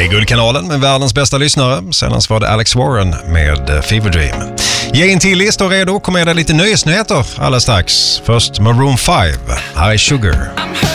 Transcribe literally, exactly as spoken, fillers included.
Det är Guldkanalen med världens bästa lyssnare. Senast var det Alex Warren med Fever Dream. Ge in till list och redo. Kommer det lite nöjesnyheter alldeles strax. Först Maroon five. Här är Sugar.